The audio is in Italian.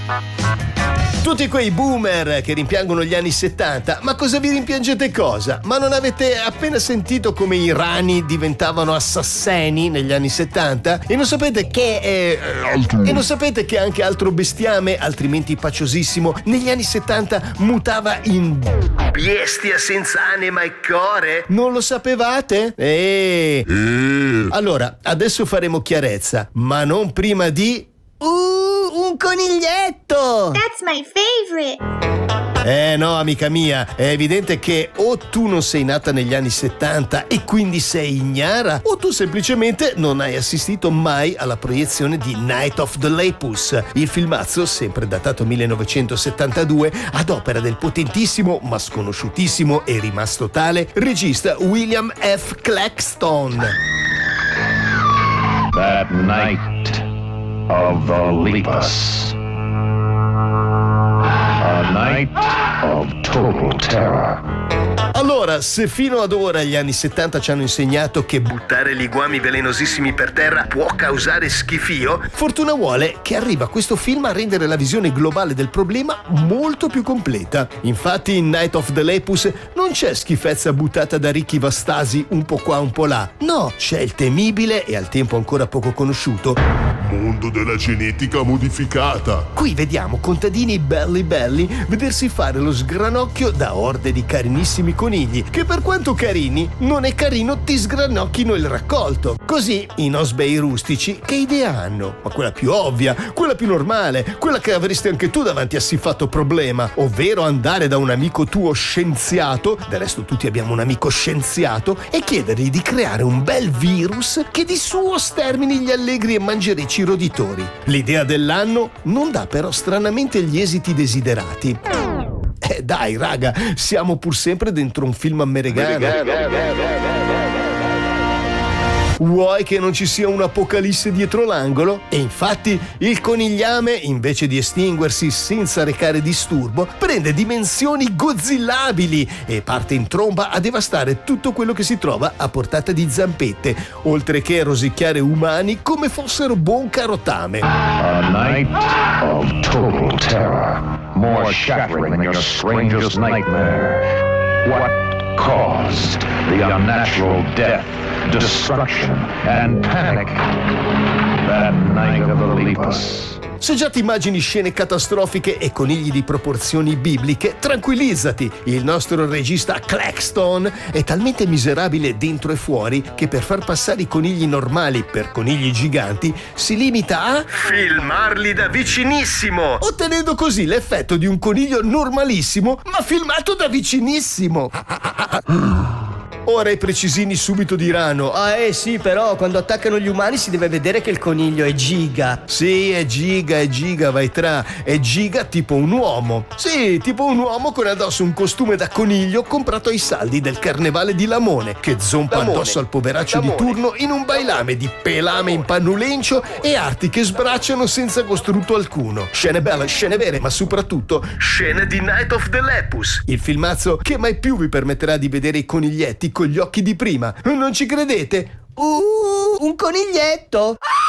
Tutti quei boomer che rimpiangono gli anni 70, ma cosa vi rimpiangete cosa? Ma non avete appena sentito come i rani diventavano assassini negli anni 70? E non sapete che anche altro bestiame, altrimenti paciosissimo, negli anni 70 mutava in bestia senza anima e core? Non lo sapevate? Allora, adesso faremo chiarezza, ma non prima di... un coniglietto! That's my favorite! No, amica mia, è evidente che o tu non sei nata negli anni 70 e quindi sei ignara, o tu semplicemente non hai assistito mai alla proiezione di Night of the Lepus, il filmazzo, sempre datato 1972, ad opera del potentissimo ma sconosciutissimo e rimasto tale regista William F. Claxton. That night of the Lepus. A night of total terror. Allora, se fino ad ora gli anni 70 ci hanno insegnato che buttare liquami velenosissimi per terra può causare schifio, fortuna vuole che arriva questo film a rendere la visione globale del problema molto più completa. Infatti in Night of the Lepus non c'è schifezza buttata da Ricky Vastasi un po' qua un po' là. No, c'è il temibile e al tempo ancora poco conosciuto mondo della genetica modificata. Qui vediamo contadini belli vedersi fare lo sgranocchio da orde di carinissimi conigli che, per quanto carini, non è carino ti sgranocchino il raccolto. Così i nosbei rustici che idea hanno? Ma quella più ovvia, quella più normale, quella che avresti anche tu davanti a siffatto problema, ovvero andare da un amico tuo scienziato, del resto tutti abbiamo un amico scienziato, e chiedergli di creare un bel virus che di suo stermini gli allegri e mangerecci roditori. L'idea dell'anno non dà però stranamente gli esiti desiderati. Dai raga, siamo pur sempre dentro un film americano. Vuoi che non ci sia un'apocalisse dietro l'angolo? E infatti il conigliame, invece di estinguersi senza recare disturbo, prende dimensioni godzillabili e parte in tromba a devastare tutto quello che si trova a portata di zampette, oltre che rosicchiare umani come fossero buon carotame. A night of total terror. More shattering than your strangest nightmare. What caused the unnatural death, destruction, and panic that night of the Lepus? Se già ti immagini scene catastrofiche e conigli di proporzioni bibliche, tranquillizzati, il nostro regista Claxton è talmente miserabile dentro e fuori che per far passare i conigli normali per conigli giganti si limita a filmarli da vicinissimo, ottenendo così l'effetto di un coniglio normalissimo ma filmato da vicinissimo. Ora i precisini subito diranno: sì, però quando attaccano gli umani si deve vedere che il coniglio è giga. Sì, è giga, vai tra. È giga tipo un uomo. Sì, tipo un uomo con addosso un costume da coniglio comprato ai saldi del carnevale di Lamone, che zompa addosso al poveraccio di turno in un bailame di pelame in pannulencio e arti che sbracciano senza costrutto alcuno. Scene belle, scene vere, ma soprattutto scene di Night of the Lepus, il filmazzo che mai più vi permetterà di vedere i coniglietti con gli occhi di prima. Non ci credete? Un coniglietto!